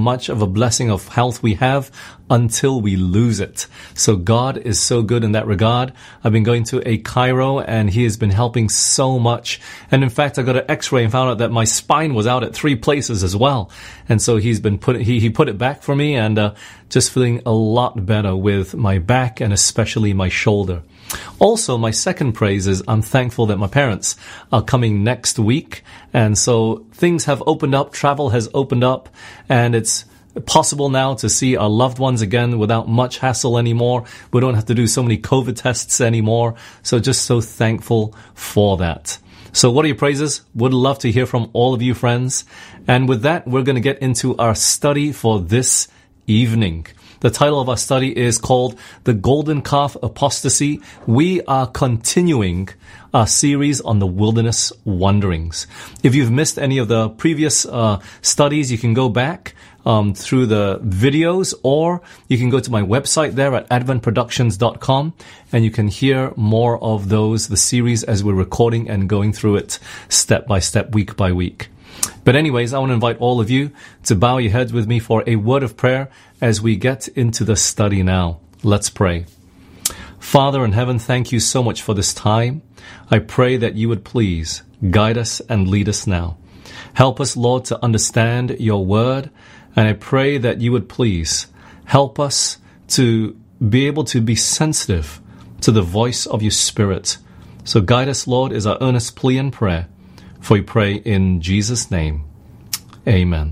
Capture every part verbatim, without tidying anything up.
much of a blessing of health we have until we lose it. So God is so good in that regard. I've been going to a chiro and he has been helping so much. And in fact, I got an x-ray and found out that my spine was out at three places as well. And so he's been put, he, he put it back for me and, uh, just feeling a lot better with my back and especially my shoulder. Also, my second praise is I'm thankful that my parents are coming next week. And so things have opened up, travel has opened up, and it's possible now to see our loved ones again without much hassle anymore. We don't have to do so many COVID tests anymore. So just so thankful for that. So what are your praises? Would love to hear from all of you friends. And with that, we're going to get into our study for this evening. The title of our study is called The Golden Calf Apostasy. We are continuing our series on the wilderness wanderings. If you've missed any of the previous uh, studies, you can go back um, through the videos, or you can go to my website there at advent productions dot com and you can hear more of those, the series, as we're recording and going through it step by step, week by week. But anyways, I want to invite all of you to bow your heads with me for a word of prayer as we get into the study now. Let's pray. Father in heaven, thank you so much for this time. I pray that you would please guide us and lead us now. Help us, Lord, to understand your word. And I pray that you would please help us to be able to be sensitive to the voice of your Spirit. So guide us, Lord, is our earnest plea and prayer. For we pray in Jesus' name. Amen.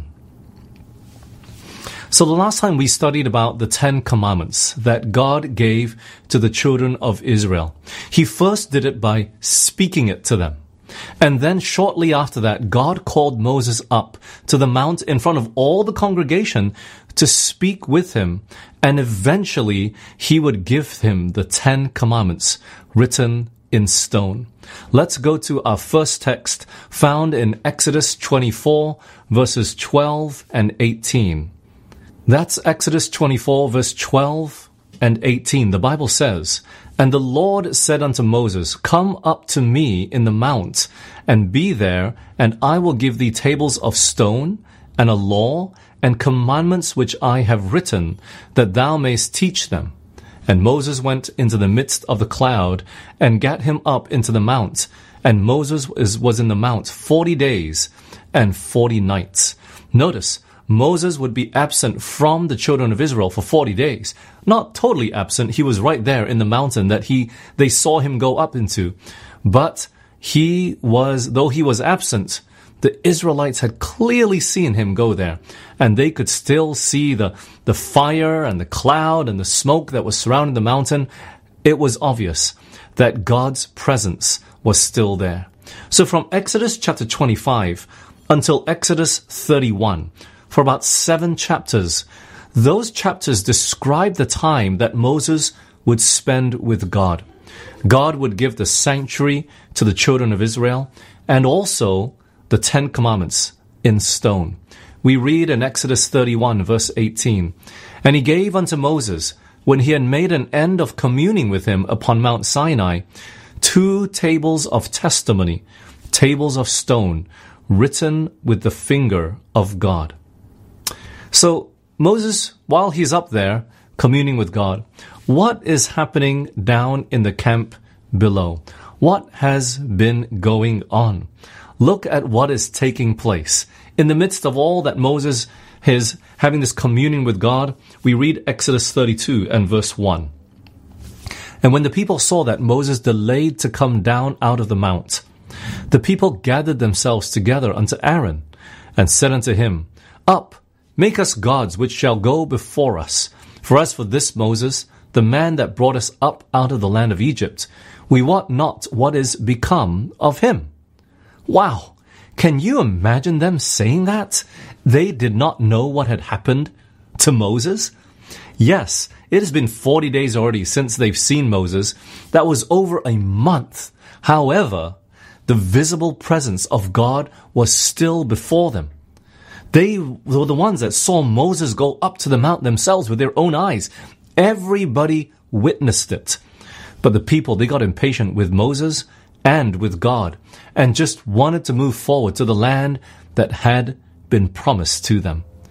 So the last time we studied about the Ten Commandments that God gave to the children of Israel. He first did it by speaking it to them. And then shortly after that, God called Moses up to the mount in front of all the congregation to speak with him. And eventually he would give him the Ten Commandments written in stone. Let's go to our first text found in Exodus twenty-four, verses twelve and eighteen. That's Exodus twenty-four, verse twelve and eighteen. The Bible says, "And the Lord said unto Moses, Come up to me in the mount, and be there, and I will give thee tables of stone, and a law, and commandments which I have written, that thou mayst teach them. And Moses went into the midst of the cloud, and gat him up into the mount. And Moses was in the mount forty days and forty nights." Notice, Moses would be absent from the children of Israel for forty days. Not totally absent. He was right there in the mountain that he they saw him go up into. But he was, though he was absent, the Israelites had clearly seen him go there. And they could still see the, the fire and the cloud and the smoke that was surrounding the mountain. It was obvious that God's presence was still there. So from Exodus chapter twenty-five until Exodus thirty-one, for about seven chapters, those chapters describe the time that Moses would spend with God. God would give the sanctuary to the children of Israel and also the Ten Commandments in stone. We read in Exodus thirty-one, verse eighteen, "And he gave unto Moses, when he had made an end of communing with him upon Mount Sinai, two tables of testimony, tables of stone, written with the finger of God." So Moses, while he's up there communing with God, what is happening down in the camp below? What has been going on? Look at what is taking place. In the midst of all that Moses is having this communion with God, we read Exodus thirty-two and verse one. "And when the people saw that Moses delayed to come down out of the mount, the people gathered themselves together unto Aaron, and said unto him, Up, make us gods which shall go before us. For as for this Moses, the man that brought us up out of the land of Egypt, we wot not what is become of him." Wow! Can you imagine them saying that? They did not know what had happened to Moses? Yes, it has been forty days already since they've seen Moses. That was over a month. However, the visible presence of God was still before them. They were the ones that saw Moses go up to the mount themselves with their own eyes. Everybody witnessed it. But the people, they got impatient with Moses and with God, and just wanted to move forward to the land that had been promised to them.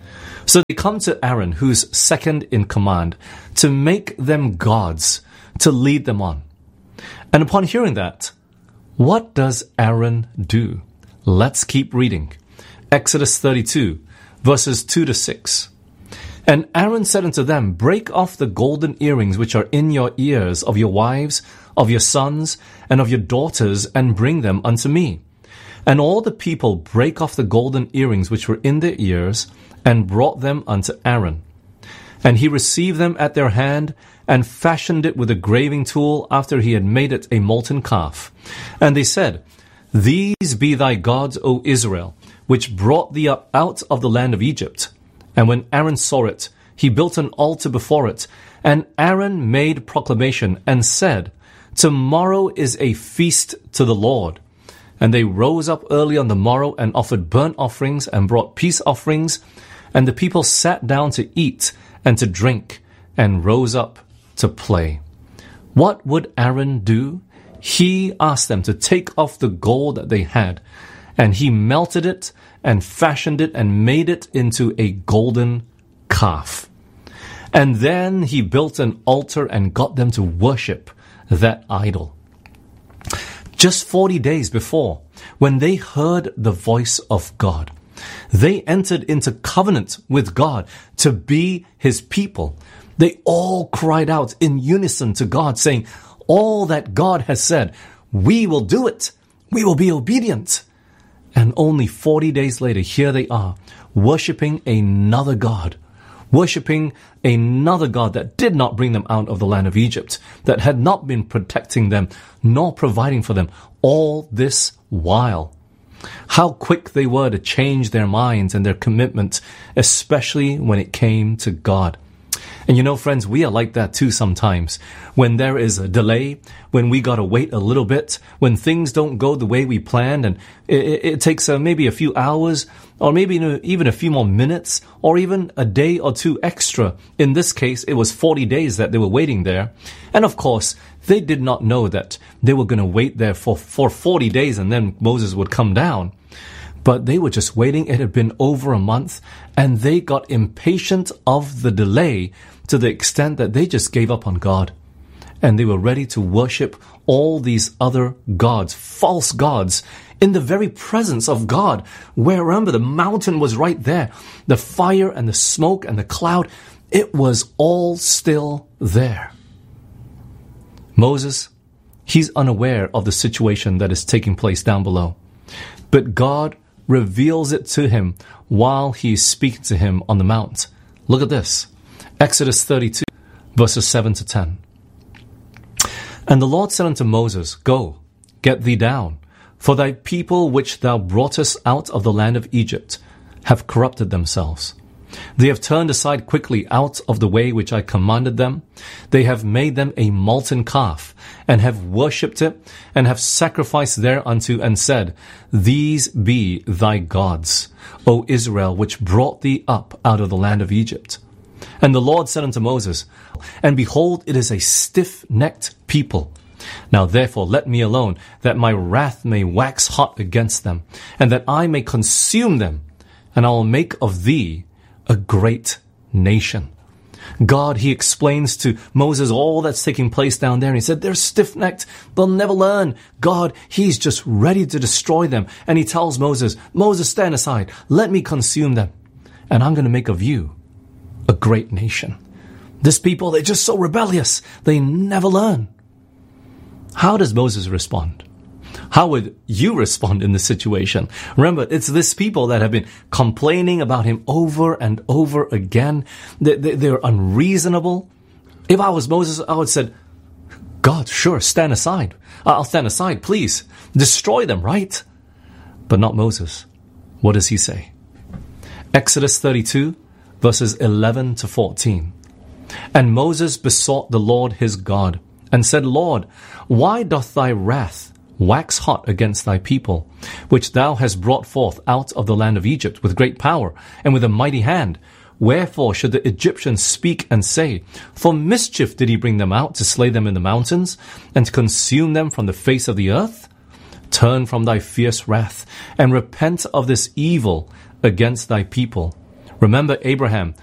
So they come to Aaron, who's second in command, to make them gods, to lead them on. And upon hearing that, what does Aaron do? Let's keep reading. Exodus thirty-two, verses two to six. And Aaron said unto them, break off the golden earrings which are in your ears of your wives, of your sons, and of your daughters, and bring them unto me. And all the people brake off the golden earrings which were in their ears, and brought them unto Aaron. And he received them at their hand, and fashioned it with a graving tool after he had made it a molten calf. And they said, these be thy gods, O Israel, which brought thee up out of the land of Egypt. And when Aaron saw it, he built an altar before it. And Aaron made proclamation and said, tomorrow is a feast to the Lord. And they rose up early on the morrow and offered burnt offerings and brought peace offerings. And the people sat down to eat and to drink and rose up to play. What would Aaron do? He asked them to take off the gold that they had, and he melted it and fashioned it and made it into a golden calf. And then he built an altar and got them to worship that idol. Just forty days before, when they heard the voice of God, they entered into covenant with God to be his people. They all cried out in unison to God, saying, all that God has said, we will do it. We will be obedient. And only forty days later, here they are, worshipping another God, worshipping another God that did not bring them out of the land of Egypt, that had not been protecting them, nor providing for them all this while. How quick they were to change their minds and their commitment, especially when it came to God. And you know, friends, we are like that too sometimes. When there is a delay, when we gotta wait a little bit, when things don't go the way we planned, and it, it, it takes uh, maybe a few hours, or maybe even a few more minutes, or even a day or two extra. In this case, it was forty days that they were waiting there. And of course, they did not know that they were gonna wait there for, for forty days and then Moses would come down. But they were just waiting. It had been over a month, and they got impatient of the delay to the extent that they just gave up on God. And they were ready to worship all these other gods, false gods, in the very presence of God, where, remember, the mountain was right there. The fire and the smoke and the cloud, it was all still there. Moses, he's unaware of the situation that is taking place down below. But God reveals it to him while he is speaking to him on the mount. Look at this. Exodus thirty-two, verses seven to ten. And the Lord said unto Moses, go, get thee down, for thy people which thou broughtest out of the land of Egypt have corrupted themselves. They have turned aside quickly out of the way which I commanded them. They have made them a molten calf, and have worshipped it, and have sacrificed thereunto, and said, these be thy gods, O Israel, which brought thee up out of the land of Egypt. And the Lord said unto Moses, and behold, it is a stiff-necked people. Now therefore let me alone, that my wrath may wax hot against them, and that I may consume them, and I will make of thee a great nation. God, he explains to Moses all that's taking place down there, and he said, they're stiff-necked, they'll never learn. God, he's just ready to destroy them. And he tells Moses, Moses, stand aside, let me consume them, and I'm going to make of you a great nation. This people, they're just so rebellious, they never learn. How does Moses respond? How would you respond in this situation? Remember, it's this people that have been complaining about him over and over again. They, they, they're unreasonable. If I was Moses, I would have said, God, sure, stand aside. I'll stand aside, please. Destroy them, right? But not Moses. What does he say? Exodus thirty-two, verses eleven to fourteen. And Moses besought the Lord his God, and said, Lord, why doth thy wrath wax hot against thy people, which thou hast brought forth out of the land of Egypt with great power and with a mighty hand? Wherefore should the Egyptians speak and say, for mischief did he bring them out to slay them in the mountains and to consume them from the face of the earth? Turn from thy fierce wrath and repent of this evil against thy people. Remember, Abraham